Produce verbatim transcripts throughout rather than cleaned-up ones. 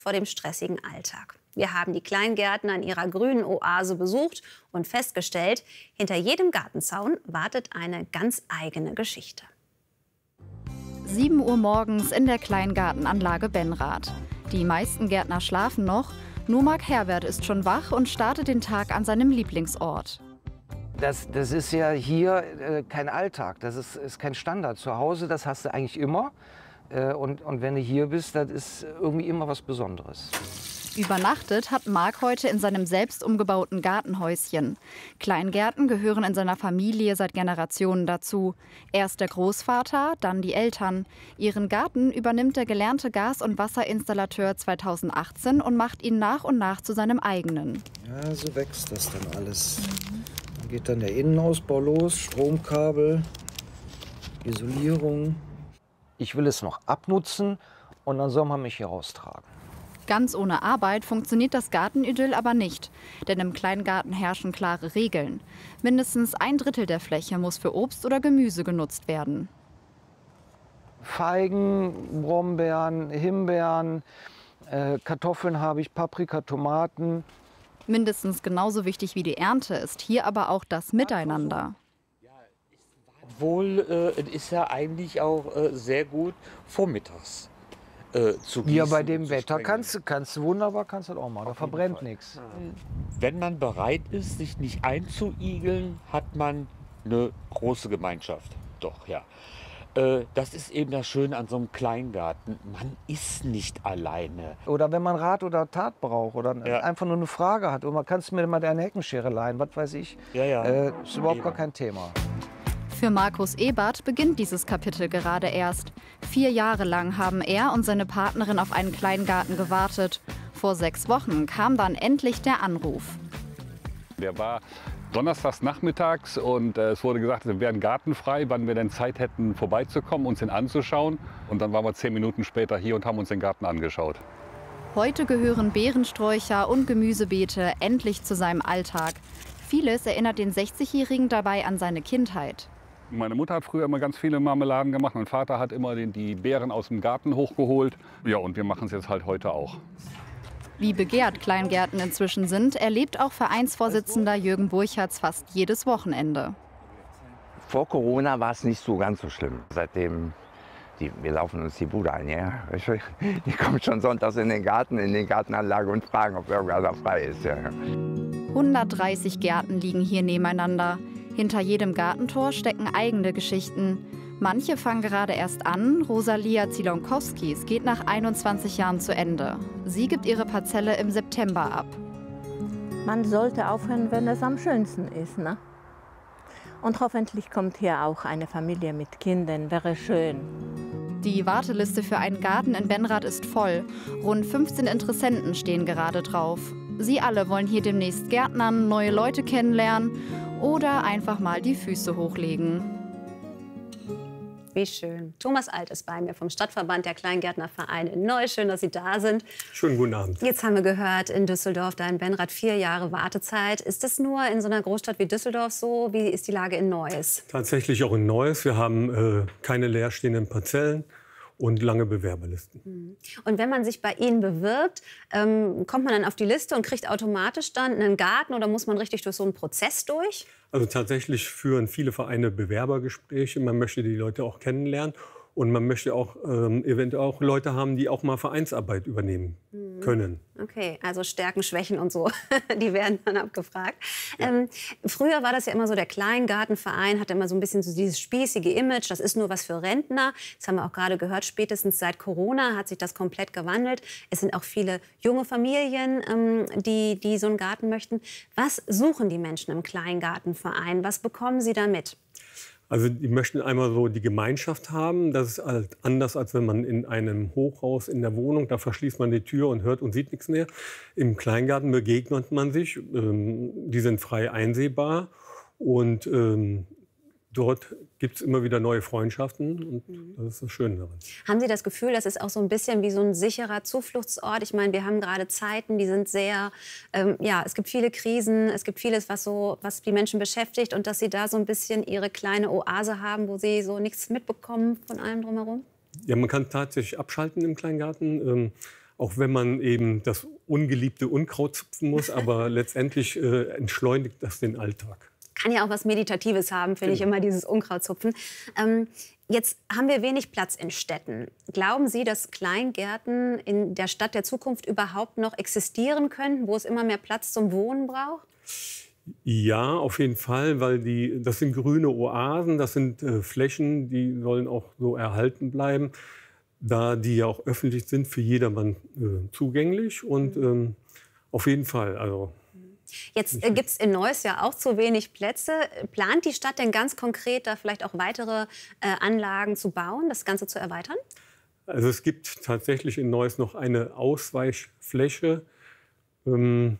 vor dem stressigen Alltag. Wir haben die Kleingärtner in ihrer grünen Oase besucht und festgestellt, hinter jedem Gartenzaun wartet eine ganz eigene Geschichte. sieben Uhr morgens in der Kleingartenanlage Benrath. Die meisten Gärtner schlafen noch, nur Marc Herbert ist schon wach und startet den Tag an seinem Lieblingsort. Das, das ist ja hier äh, kein Alltag, das ist, ist kein Standard. Zu Hause, das hast du eigentlich immer. Äh, und, und wenn du hier bist, das ist irgendwie immer was Besonderes. Übernachtet hat Marc heute in seinem selbst umgebauten Gartenhäuschen. Kleingärten gehören in seiner Familie seit Generationen dazu. Erst der Großvater, dann die Eltern. Ihren Garten übernimmt der gelernte Gas- und Wasserinstallateur zweitausendachtzehn und macht ihn nach und nach zu seinem eigenen. Ja, so wächst das dann alles. Dann geht dann der Innenausbau los, Stromkabel, Isolierung. Ich will es noch abnutzen und dann soll man mich hier raustragen. Ganz ohne Arbeit funktioniert das Gartenidyll aber nicht. Denn im Kleingarten herrschen klare Regeln. Mindestens ein Drittel der Fläche muss für Obst oder Gemüse genutzt werden. Feigen, Brombeeren, Himbeeren, äh, Kartoffeln habe ich, Paprika, Tomaten. Mindestens genauso wichtig wie die Ernte ist hier aber auch das Miteinander. Obwohl, äh, es ist ja eigentlich auch äh, sehr gut vormittags. Äh, zu gießen, ja, bei dem Wetter sprengen. kannst du kannst du wunderbar, kannst du das auch mal. Da verbrennt nichts. Wenn man bereit ist, sich nicht einzuigeln, hat man eine große Gemeinschaft. Doch, ja. Äh, das ist eben das Schöne an so einem Kleingarten. Man ist nicht alleine. Oder wenn man Rat oder Tat braucht oder Ja. einfach nur eine Frage hat. Oder kannst du mir mal deine Heckenschere leihen, was weiß ich. Ja, ja. Äh, ist überhaupt Eben. gar kein Thema. Für Markus Ebert beginnt dieses Kapitel gerade erst. Vier Jahre lang haben er und seine Partnerin auf einen Kleingarten gewartet. Vor sechs Wochen kam dann endlich der Anruf. Der war donnerstags nachmittags und äh, es wurde gesagt, wir wären gartenfrei, wann wir denn Zeit hätten, vorbeizukommen, uns den anzuschauen. Und dann waren wir zehn Minuten später hier und haben uns den Garten angeschaut. Heute gehören Beerensträucher und Gemüsebeete endlich zu seinem Alltag. Vieles erinnert den sechzigjährigen dabei an seine Kindheit. Meine Mutter hat früher immer ganz viele Marmeladen gemacht. Mein Vater hat immer den, die Beeren aus dem Garten hochgeholt. Ja, und wir machen es jetzt halt heute auch. Wie begehrt Kleingärten inzwischen sind, erlebt auch Vereinsvorsitzender Jürgen Burchards fast jedes Wochenende. Vor Corona war es nicht so ganz so schlimm. Seitdem, die, wir laufen uns die Bude ein, ja. Die kommen schon sonntags in den Garten, in die Gartenanlage und fragen, ob irgendwas da frei ist. Ja. hundertdreißig Gärten liegen hier nebeneinander. Hinter jedem Gartentor stecken eigene Geschichten. Manche fangen gerade erst an. Rosalia Zilonkowskis geht nach einundzwanzig Jahren zu Ende. Sie gibt ihre Parzelle im September ab. Man sollte aufhören, wenn es am schönsten ist, ne? Und hoffentlich kommt hier auch eine Familie mit Kindern, wäre schön. Die Warteliste für einen Garten in Benrath ist voll. Rund fünfzehn Interessenten stehen gerade drauf. Sie alle wollen hier demnächst gärtnern, neue Leute kennenlernen oder einfach mal die Füße hochlegen. Wie schön. Thomas Alt ist bei mir vom Stadtverband der Kleingärtnervereine in Neuss. Schön, dass Sie da sind. Schönen guten Abend. Jetzt haben wir gehört, in Düsseldorf, da in Benrath, vier Jahre Wartezeit. Ist das nur in so einer Großstadt wie Düsseldorf so? Wie ist die Lage in Neuss? Tatsächlich auch in Neuss. Wir haben äh, keine leerstehenden Parzellen und lange Bewerberlisten. Und wenn man sich bei Ihnen bewirbt, ähm, kommt man dann auf die Liste und kriegt automatisch dann einen Garten oder muss man richtig durch so einen Prozess durch? Also tatsächlich führen viele Vereine Bewerbergespräche. Man möchte die Leute auch kennenlernen. Und man möchte auch ähm, eventuell auch Leute haben, die auch mal Vereinsarbeit übernehmen mhm. können. Okay, also Stärken, Schwächen und so, die werden dann abgefragt. Ja. Ähm, früher war das ja immer so, der Kleingartenverein hatte immer so ein bisschen so dieses spießige Image, das ist nur was für Rentner. Das haben wir auch gerade gehört, spätestens seit Corona hat sich das komplett gewandelt. Es sind auch viele junge Familien, ähm, die, die so einen Garten möchten. Was suchen die Menschen im Kleingartenverein? Was bekommen sie da mit? Also die möchten einmal so die Gemeinschaft haben. Das ist halt anders, als wenn man in einem Hochhaus in der Wohnung, da verschließt man die Tür und hört und sieht nichts mehr. Im Kleingarten begegnet man sich. Ähm, die sind frei einsehbar. Und ähm, dort gibt es immer wieder neue Freundschaften. Und mhm. das ist das Schöne daran. Haben Sie das Gefühl, das ist auch so ein bisschen wie so ein sicherer Zufluchtsort? Ich meine, wir haben gerade Zeiten, die sind sehr, ähm, ja, es gibt viele Krisen, es gibt vieles, was so, was die Menschen beschäftigt, und dass Sie da so ein bisschen Ihre kleine Oase haben, wo Sie so nichts mitbekommen von allem drumherum? Ja, man kann tatsächlich abschalten im Kleingarten. Ähm, auch wenn man eben das ungeliebte Unkraut zupfen muss, aber letztendlich äh, entschleunigt das den Alltag. Kann ja auch was Meditatives haben, finde Genau. ich immer, dieses Unkrautzupfen. Ähm, jetzt haben wir wenig Platz in Städten. Glauben Sie, dass Kleingärten in der Stadt der Zukunft überhaupt noch existieren könnten, wo es immer mehr Platz zum Wohnen braucht? Ja, auf jeden Fall, weil die, das sind grüne Oasen, das sind äh, Flächen, die sollen auch so erhalten bleiben, da die ja auch öffentlich sind, für jedermann äh, zugänglich und ähm, auf jeden Fall, also... Jetzt äh, gibt es in Neuss ja auch zu wenig Plätze. Plant die Stadt denn ganz konkret, da vielleicht auch weitere äh, Anlagen zu bauen, das Ganze zu erweitern? Also es gibt tatsächlich in Neuss noch eine Ausweichfläche, ähm,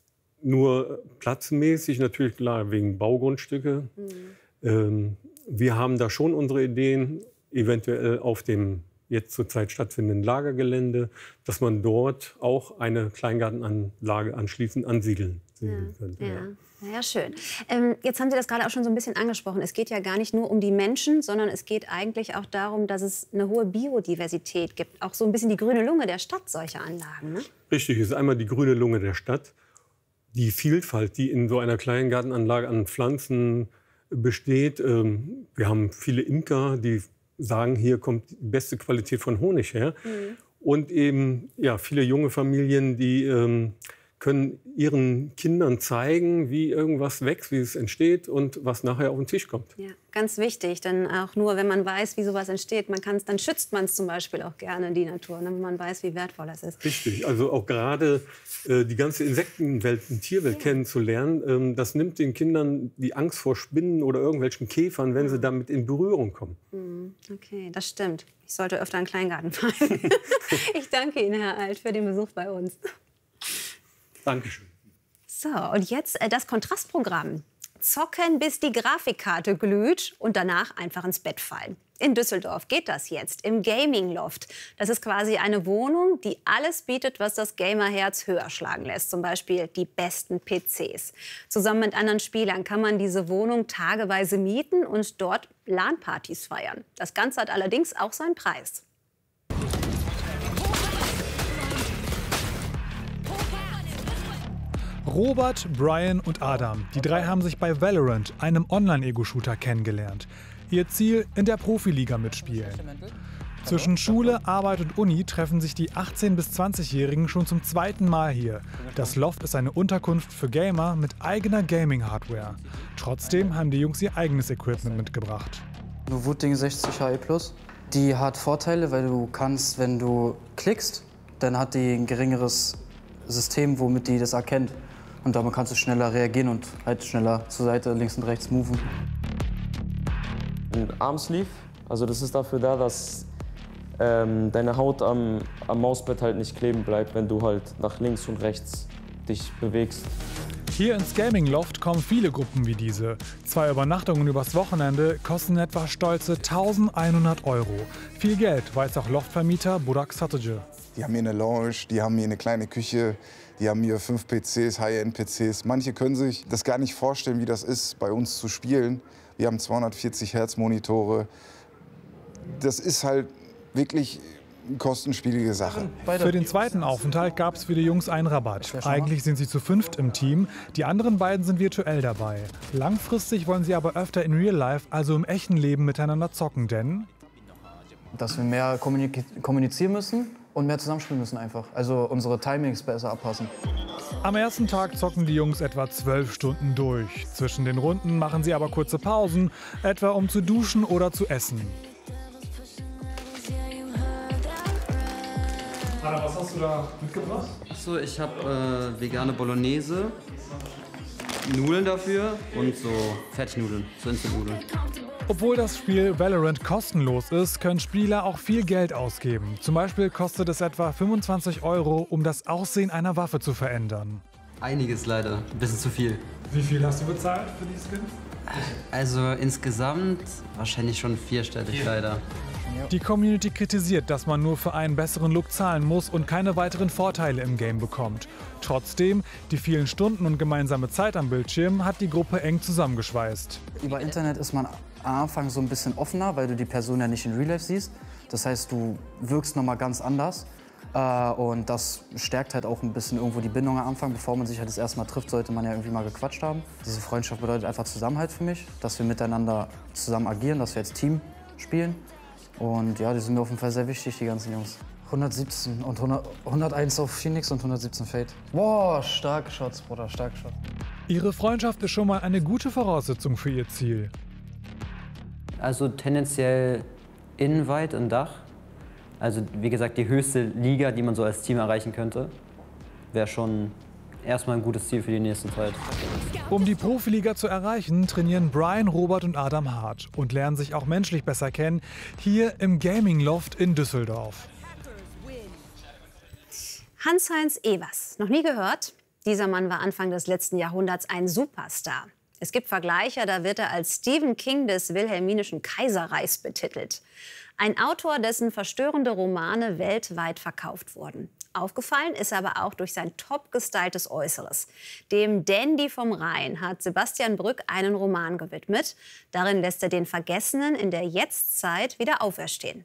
nur platzmäßig, natürlich klar wegen Baugrundstücke. Mhm. Ähm, wir haben da schon unsere Ideen, eventuell auf dem jetzt zurzeit stattfindenden Lagergelände, dass man dort auch eine Kleingartenanlage anschließend ansiedeln Ja, könnte. ja. Ja, ja, schön. Ähm, jetzt haben Sie das gerade auch schon so ein bisschen angesprochen. Es geht ja gar nicht nur um die Menschen, sondern es geht eigentlich auch darum, dass es eine hohe Biodiversität gibt. Auch so ein bisschen die grüne Lunge der Stadt, solche Anlagen. Ne? Richtig, es ist einmal die grüne Lunge der Stadt. Die Vielfalt, die in so einer Kleingartenanlage an Pflanzen besteht. Ähm, wir haben viele Imker, die sagen, hier kommt die beste Qualität von Honig her. Mhm. Und eben ja, viele junge Familien, die ähm, können ihren Kindern zeigen, wie irgendwas wächst, wie es entsteht und was nachher auf den Tisch kommt. Ja, ganz wichtig, denn auch nur, wenn man weiß, wie sowas entsteht, man kann's, dann schützt man es zum Beispiel auch gerne, die Natur, ne, wenn man weiß, wie wertvoll das ist. Richtig, also auch gerade äh, die ganze Insektenwelt und Tierwelt ja. kennenzulernen, ähm, das nimmt den Kindern die Angst vor Spinnen oder irgendwelchen Käfern, wenn sie damit in Berührung kommen. Okay, das stimmt. Ich sollte öfter einen Kleingarten fahren. Ich danke Ihnen, Herr Alt, für den Besuch bei uns. Dankeschön. So, und jetzt äh, das Kontrastprogramm. Zocken, bis die Grafikkarte glüht und danach einfach ins Bett fallen. In Düsseldorf geht das jetzt im Gaming Loft. Das ist quasi eine Wohnung, die alles bietet, was das Gamerherz höher schlagen lässt. Zum Beispiel die besten P Cs. Zusammen mit anderen Spielern kann man diese Wohnung tageweise mieten und dort LAN-Partys feiern. Das Ganze hat allerdings auch seinen Preis. Robert, Brian und Adam, die drei haben sich bei Valorant, einem Online-Ego-Shooter, kennengelernt. Ihr Ziel, in der Profiliga mitspielen. Zwischen Schule, Arbeit und Uni treffen sich die achtzehn- bis zwanzigjährigen schon zum zweiten Mal hier. Das Loft ist eine Unterkunft für Gamer mit eigener Gaming-Hardware. Trotzdem haben die Jungs ihr eigenes Equipment mitgebracht. Eine Wooting sechzig H E Plus. Die hat Vorteile, weil du kannst, wenn du klickst, dann hat die ein geringeres System, womit die das erkennt. Und damit kannst du schneller reagieren und halt schneller zur Seite, links und rechts moven. Ein Armsleeve, also das ist dafür da, dass ähm, deine Haut am, am Mausbett halt nicht kleben bleibt, wenn du halt nach links und rechts dich bewegst. Hier ins Gaming Loft kommen viele Gruppen wie diese. Zwei Übernachtungen übers Wochenende kosten etwa stolze eintausendeinhundert Euro. Viel Geld, weiß auch Loftvermieter Burak Satıcı. Die haben hier eine Lounge, die haben hier eine kleine Küche, die haben hier fünf P Cs, High-End-P Cs. Manche können sich das gar nicht vorstellen, wie das ist, bei uns zu spielen. Wir haben zweihundertvierzig Hertz Monitore. Das ist halt wirklich eine kostenspielige Sache. Für den zweiten Aufenthalt gab es für die Jungs einen Rabatt. Eigentlich sind sie zu fünft im Team, die anderen beiden sind virtuell dabei. Langfristig wollen sie aber öfter in Real Life, also im echten Leben, miteinander zocken, denn... Dass wir mehr kommunizieren müssen und mehr zusammenspielen müssen einfach. Also unsere Timings besser abpassen. Am ersten Tag zocken die Jungs etwa zwölf Stunden durch. Zwischen den Runden machen sie aber kurze Pausen, etwa um zu duschen oder zu essen. Anna, was hast du da mitgebracht? Achso, ich habe äh, vegane Bolognese, Nudeln dafür und so Fertignudeln, so Instant-Nudeln. Obwohl das Spiel Valorant kostenlos ist, können Spieler auch viel Geld ausgeben. Zum Beispiel kostet es etwa fünfundzwanzig Euro, um das Aussehen einer Waffe zu verändern. Einiges leider, ein bisschen zu viel. Wie viel hast du bezahlt für die Skins? Also insgesamt wahrscheinlich schon vierstellig leider. Die Community kritisiert, dass man nur für einen besseren Look zahlen muss und keine weiteren Vorteile im Game bekommt. Trotzdem, die vielen Stunden und gemeinsame Zeit am Bildschirm hat die Gruppe eng zusammengeschweißt. Über Internet ist man am Anfang so ein bisschen offener, weil du die Person ja nicht in Real Life siehst. Das heißt, du wirkst noch mal ganz anders. Äh, und das stärkt halt auch ein bisschen irgendwo die Bindung am Anfang. Bevor man sich halt das erste Mal trifft, sollte man ja irgendwie mal gequatscht haben. Diese Freundschaft bedeutet einfach Zusammenhalt für mich, dass wir miteinander zusammen agieren, dass wir als Team spielen. Und ja, die sind mir auf jeden Fall sehr wichtig, die ganzen Jungs. hundertsiebzehn und hundert, hunderteins auf Phoenix und hundertsiebzehn Fade. Boah, starke Shots, Bruder, starke Shots. Ihre Freundschaft ist schon mal eine gute Voraussetzung für ihr Ziel. Also tendenziell Innenweit und Dach. Also wie gesagt, die höchste Liga, die man so als Team erreichen könnte, wäre schon erstmal ein gutes Ziel für die nächste Zeit. Um die Profiliga zu erreichen, trainieren Brian, Robert und Adam hart und lernen sich auch menschlich besser kennen, hier im Gaming Loft in Düsseldorf. Hans-Heinz Ewers, noch nie gehört? Dieser Mann war Anfang des letzten Jahrhunderts ein Superstar. Es gibt Vergleiche, da wird er als Stephen King des wilhelminischen Kaiserreichs betitelt. Ein Autor, dessen verstörende Romane weltweit verkauft wurden. Aufgefallen ist er aber auch durch sein top gestyltes Äußeres. Dem Dandy vom Rhein hat Sebastian Brück einen Roman gewidmet. Darin lässt er den Vergessenen in der Jetztzeit wieder auferstehen.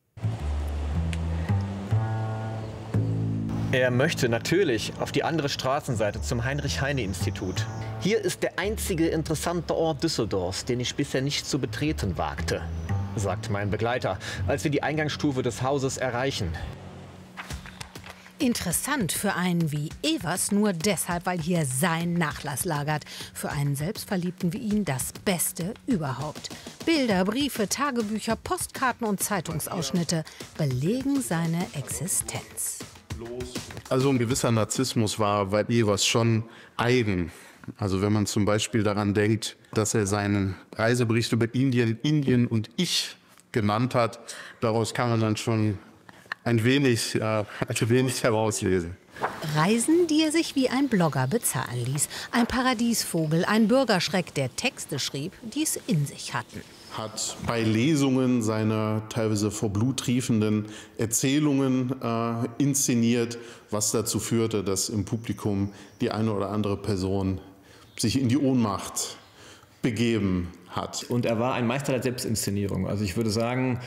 Er möchte natürlich auf die andere Straßenseite zum Heinrich-Heine-Institut. Hier ist der einzige interessante Ort Düsseldorfs, den ich bisher nicht zu betreten wagte, sagt mein Begleiter, als wir die Eingangsstufe des Hauses erreichen. Interessant für einen wie Ewers nur deshalb, weil hier sein Nachlass lagert. Für einen Selbstverliebten wie ihn das Beste überhaupt. Bilder, Briefe, Tagebücher, Postkarten und Zeitungsausschnitte belegen seine Existenz. Also ein gewisser Narzissmus war bei Ewers schon eigen. Also wenn man zum Beispiel daran denkt, dass er seinen Reisebericht über Indien, Indien und ich genannt hat, daraus kann man dann schon ein wenig, äh, ein wenig herauslesen. Reisen, die er sich wie ein Blogger bezahlen ließ. Ein Paradiesvogel, ein Bürgerschreck, der Texte schrieb, die es in sich hatten. Hat bei Lesungen seine teilweise vor Blut triefenden Erzählungen äh, inszeniert, was dazu führte, dass im Publikum die eine oder andere Person sich in die Ohnmacht begeben hat. Und er war ein Meister der Selbstinszenierung. Also ich würde sagen,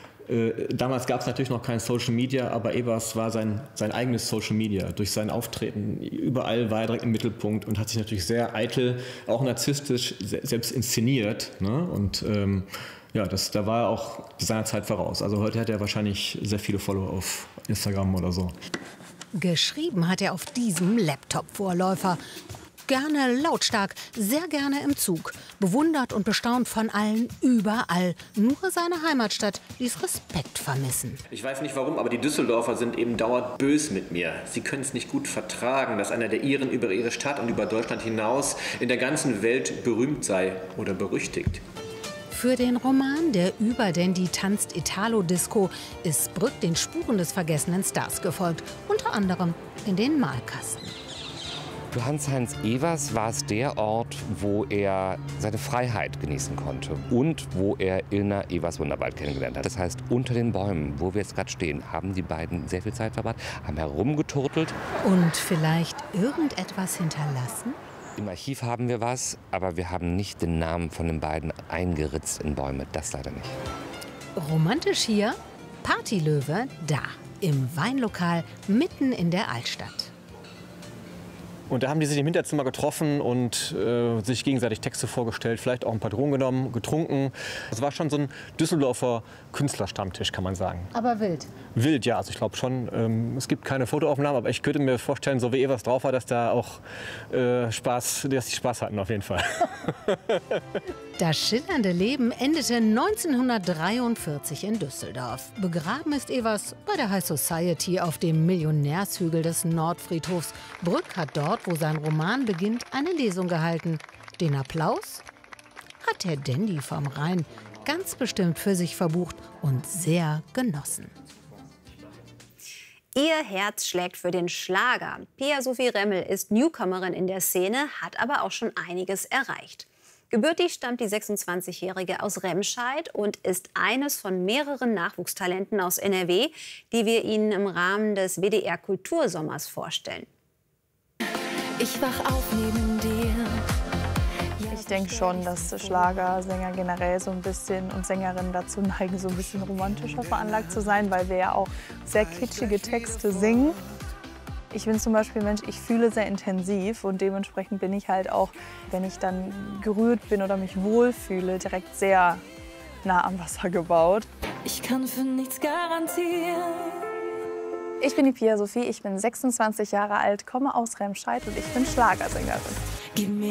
äh, damals gab es natürlich noch kein Social Media, aber Ewers war sein, sein eigenes Social Media. Durch sein Auftreten überall war er direkt im Mittelpunkt und hat sich natürlich sehr eitel, auch narzisstisch selbst inszeniert. Ne? Und ähm, ja, das, da war er auch seiner Zeit voraus. Also heute hat er wahrscheinlich sehr viele Follower auf Instagram oder so. Geschrieben hat er auf diesem Laptop-Vorläufer. Gerne lautstark, sehr gerne im Zug. Bewundert und bestaunt von allen, überall. Nur seine Heimatstadt ließ Respekt vermissen. Ich weiß nicht warum, aber die Düsseldorfer sind eben dauernd bös mit mir. Sie können es nicht gut vertragen, dass einer der Iren über ihre Stadt und über Deutschland hinaus in der ganzen Welt berühmt sei oder berüchtigt. Für den Roman Der Überdandy tanzt Italo-Disco ist Brück den Spuren des vergessenen Stars gefolgt. Unter anderem in den Malkasten. Für Hans-Heinz Ewers war es der Ort, wo er seine Freiheit genießen konnte und wo er Ilna Ewers-Wunderwald kennengelernt hat. Das heißt, unter den Bäumen, wo wir jetzt gerade stehen, haben die beiden sehr viel Zeit verbracht, haben herumgeturtelt. Und vielleicht irgendetwas hinterlassen? Im Archiv haben wir was, aber wir haben nicht den Namen von den beiden eingeritzt in Bäume. Das leider nicht. Romantisch hier, Partylöwe da, im Weinlokal mitten in der Altstadt. Und da haben die sich im Hinterzimmer getroffen und äh, sich gegenseitig Texte vorgestellt, vielleicht auch ein paar Drogen genommen, getrunken. Das war schon so ein Düsseldorfer Künstlerstammtisch, kann man sagen. Aber wild. Wild, ja, also ich glaube schon. Ähm, es gibt keine Fotoaufnahmen, aber ich könnte mir vorstellen, so wie Ewers drauf war, dass da auch äh, Spaß, dass die Spaß hatten auf jeden Fall. Das schillernde Leben endete neunzehnhundertdreiundvierzig in Düsseldorf. Begraben ist Ewers bei der High Society auf dem Millionärshügel des Nordfriedhofs. Brück hat dort, wo sein Roman beginnt, eine Lesung gehalten. Den Applaus hat der Dandy vom Rhein ganz bestimmt für sich verbucht und sehr genossen. Ihr Herz schlägt für den Schlager. Pia-Sophie Remmel ist Newcomerin in der Szene, hat aber auch schon einiges erreicht. Gebürtig stammt die sechsundzwanzigjährige aus Remscheid und ist eines von mehreren Nachwuchstalenten aus N R W, die wir Ihnen im Rahmen des W D R Kultursommers vorstellen. Ich wach auf neben dir, Ich denke schon, dass Schlagersänger generell so ein bisschen und Sängerinnen dazu neigen, so ein bisschen romantischer veranlagt zu sein, weil wir ja auch sehr kitschige Texte singen. Ich bin zum Beispiel ein Mensch, ich fühle sehr intensiv und dementsprechend bin ich halt auch, wenn ich dann gerührt bin oder mich wohlfühle, direkt sehr nah am Wasser gebaut. Ich kann für nichts garantieren. Ich bin die Pia Sophie, ich bin sechsundzwanzig Jahre alt, komme aus Remscheid und ich bin Schlagersängerin. Gib mir